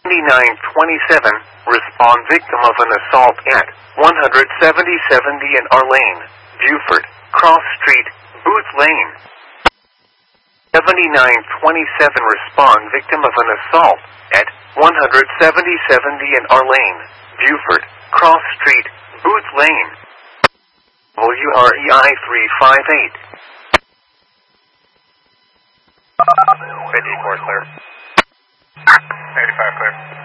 7927, respond victim of an assault at 17070 in R Lane, Buford, Cross Street, Booth Lane. 7927, respond victim of an assault at 17070 in R Lane, Buford, Cross Street, Booth Lane. WREI 358. 54 clear. 85 clear.